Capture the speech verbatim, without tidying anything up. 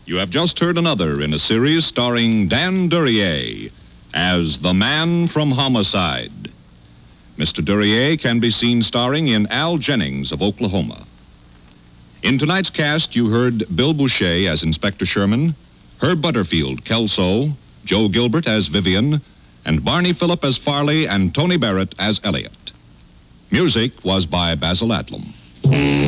You have just heard another in a series starring Dan Duryea as the man from Homicide. Mister Duryea can be seen starring in Al Jennings of Oklahoma. In tonight's cast, you heard Bill Boucher as Inspector Sherman, Herb Butterfield, Kelso, Joe Gilbert as Vivian, and Barney Phillip as Farley and Tony Barrett as Elliot. Music was by Basil Adlam.